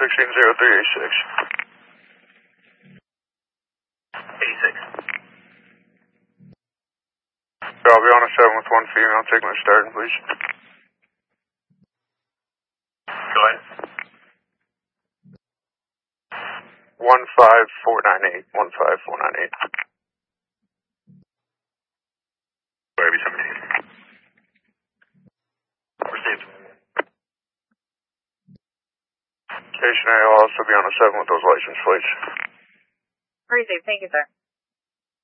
160386. 86. I'll be on a 7 with one female. Take my starting, please. Go ahead. 15498. 15498. Wherever you 17. Received. Station A will also be on a 7 with those license plates. Received. Thank you, sir.